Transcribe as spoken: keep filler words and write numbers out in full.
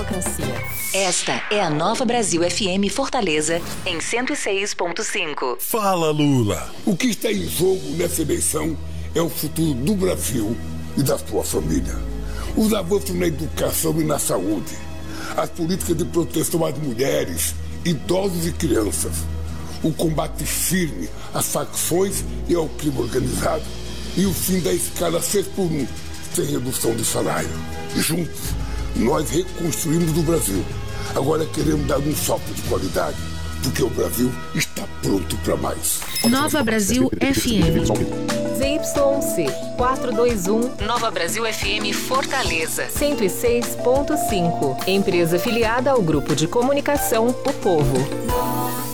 democracia. Esta é a Nova Brasil F M Fortaleza, em cento e seis ponto cinco. Fala, Lula! O que está em jogo nessa eleição é o futuro do Brasil e da sua família. Os avanços na educação e na saúde, as políticas de proteção às mulheres, idosos e crianças, o combate firme às facções e ao crime organizado e o fim da escala seis por um, sem redução de salário. Juntos, nós reconstruímos o Brasil. Agora queremos dar um salto de qualidade, porque o Brasil está pronto para mais. Nova Brasil F M. Z Y C quatrocentos e vinte e um. Nova Brasil F M Fortaleza. cento e seis ponto cinco. Empresa filiada ao Grupo de Comunicação O Povo.